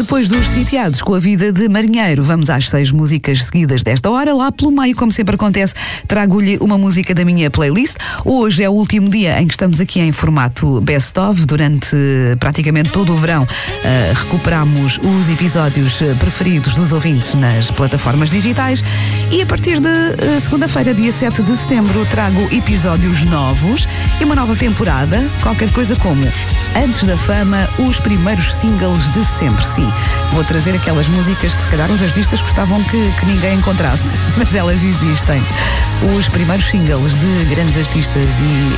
Depois dos sitiados com a vida de marinheiro, vamos às 6 músicas seguidas desta hora. Lá pelo meio, como sempre acontece, trago-lhe uma música da minha playlist. Hoje é o último dia em que estamos aqui em formato best-of. Durante praticamente todo o verão recuperamos os episódios preferidos dos ouvintes nas plataformas digitais. E a partir de segunda-feira, dia 7 de setembro, trago episódios novos e uma nova temporada. Qualquer coisa como Antes da Fama, os primeiros singles de sempre. Sim, vou trazer aquelas músicas que se calhar os artistas gostavam que ninguém encontrasse, mas elas existem. Os primeiros singles de grandes artistas